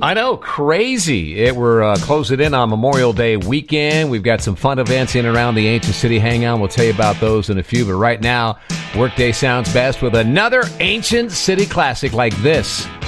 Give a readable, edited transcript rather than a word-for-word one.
I know, crazy. We're closing in on Memorial Day weekend. We've got some fun events in and around the Ancient City Hangout. We'll tell you about those in a few. But right now, Workday sounds best with another Ancient City classic like this.